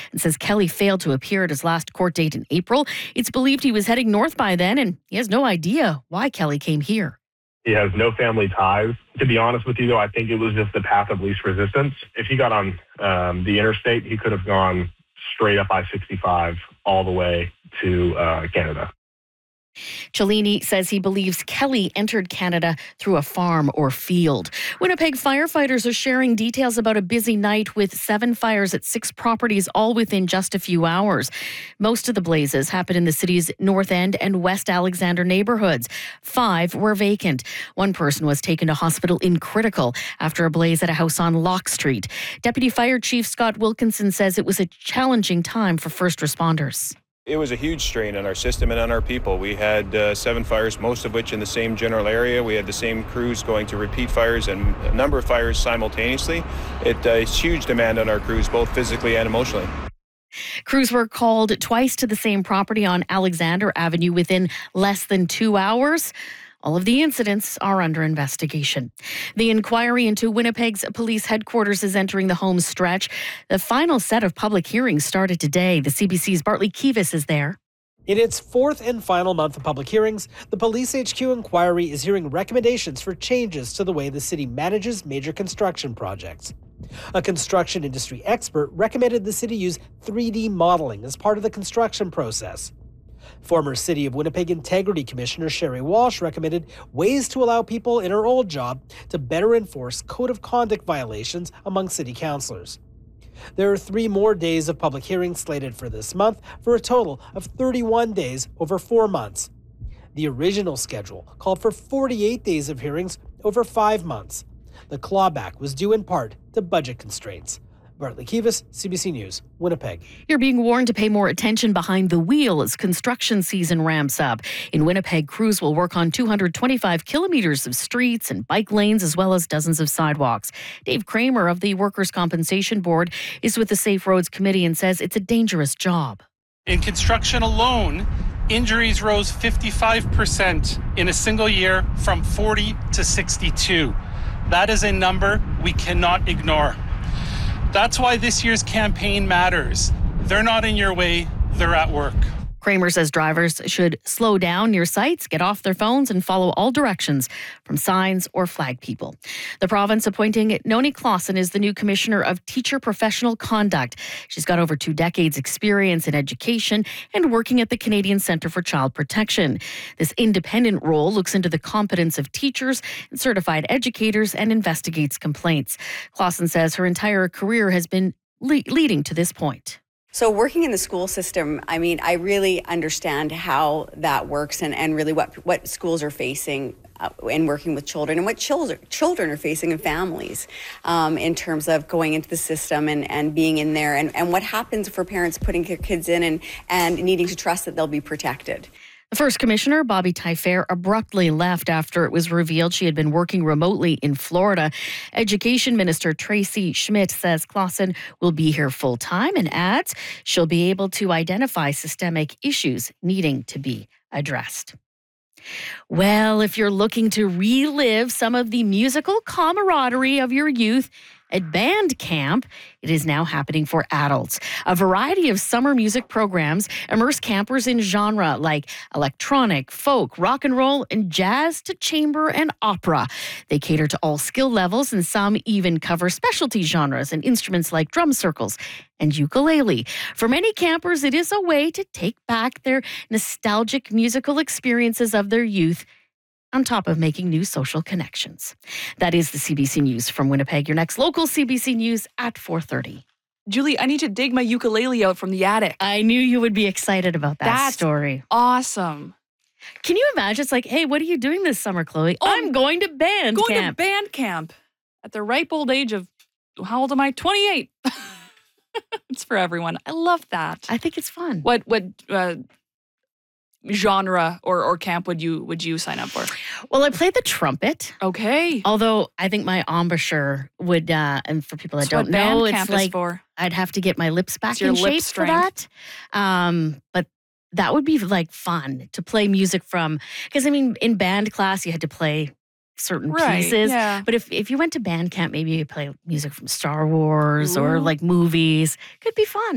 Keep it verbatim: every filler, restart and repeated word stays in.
and says Kelly failed to appear at his last court date in April. It's believed he was heading north by then, and he has no idea why Kelly came here. He has no family ties. To be honest with you, though, I think it was just the path of least resistance. If he got on um, the interstate, he could have gone straight up I sixty-five all the way to uh, Canada. Cellini says he believes Kelly entered Canada through a farm or field. Winnipeg firefighters are sharing details about a busy night with seven fires at six properties, all within just a few hours. Most of the blazes happened in the city's North End and West Alexander neighborhoods. Five were vacant. One person was taken to hospital in critical after a blaze at a house on Locke Street. Deputy Fire Chief Scott Wilkinson says it was a challenging time for first responders. It was a huge strain on our system and on our people. We had uh, seven fires, most of which in the same general area. We had the same crews going to repeat fires and a number of fires simultaneously. It uh, is huge demand on our crews, both physically and emotionally. Crews were called twice to the same property on Alexander Avenue within less than two hours. All of the incidents are under investigation. The inquiry into Winnipeg's police headquarters is entering the home stretch. The final set of public hearings started today. The C B C's Bartley Kivas is there. In its fourth and final month of public hearings, the Police H Q inquiry is hearing recommendations for changes to the way the city manages major construction projects. A construction industry expert recommended the city use three D modeling as part of the construction process. Former City of Winnipeg Integrity Commissioner Sherry Walsh recommended ways to allow people in her old job to better enforce code of conduct violations among city councillors. There are three more days of public hearings slated for this month for a total of thirty-one days over four months. The original schedule called for forty-eight days of hearings over five months. The clawback was due in part to budget constraints. Bartley Kivas, C B C News, Winnipeg. You're being warned to pay more attention behind the wheel as construction season ramps up. In Winnipeg, crews will work on two hundred twenty-five kilometres of streets and bike lanes, as well as dozens of sidewalks. Dave Kramer of the Workers' Compensation Board is with the Safe Roads Committee and says it's a dangerous job. In construction alone, injuries rose fifty-five percent in a single year from forty to sixty-two. That is a number we cannot ignore. That's why this year's campaign matters. They're not in your way, they're at work. Kramer says drivers should slow down near sites, get off their phones, and follow all directions from signs or flag people. The province appointing Noni Clausen is the new Commissioner of Teacher Professional Conduct. She's got over two decades experience in education and working at the Canadian Centre for Child Protection. This independent role looks into the competence of teachers and certified educators and investigates complaints. Clausen says her entire career has been le- leading to this point. So working in the school system, I mean, I really understand how that works and, and really what, what schools are facing uh, in working with children and what children children are facing in families um, in terms of going into the system and, and being in there and, and what happens for parents putting their kids in and, and needing to trust that they'll be protected. The first commissioner, Bobby Taillefer, abruptly left after it was revealed she had been working remotely in Florida. Education Minister Tracy Schmidt says Clausen will be here full time and adds she'll be able to identify systemic issues needing to be addressed. Well, if you're looking to relive some of the musical camaraderie of your youth at band camp, it is now happening for adults. A variety of summer music programs immerse campers in genre like electronic, folk, rock and roll, and jazz to chamber and opera. They cater to all skill levels, and some even cover specialty genres and instruments like drum circles and ukulele. For many campers, it is a way to take back their nostalgic musical experiences of their youth, on top of making new social connections. That is the C B C News from Winnipeg. Your next local C B C News at four thirty. Julie, I need to dig my ukulele out from the attic. I knew you would be excited about that That's story. Awesome. Can you imagine? It's like, hey, what are you doing this summer, Chloe? Oh, I'm going to band going camp. Going to band camp at the ripe old age of, how old am I? twenty-eight. It's for everyone. I love that. I think it's fun. What, what, uh, genre or, or camp would you would you sign up for? Well, I played the trumpet. Okay. Although I think my embouchure would, uh, and for people that That's don't know, it's camp like is for. I'd have to get my lips back It's your in lip shape strength. for that. Um, but that would be like fun to play music from, because I mean, in band class you had to play certain right, pieces. Yeah. But if, if you went to band camp, maybe you play music from Star Wars Ooh. or like movies. Could be fun.